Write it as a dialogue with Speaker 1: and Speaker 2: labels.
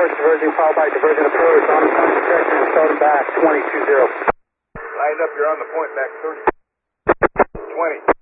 Speaker 1: approach, diverging, followed by divergent approach, on the time protection, and starting back, 2020.
Speaker 2: Lined up, you're on the point, back 30. 20.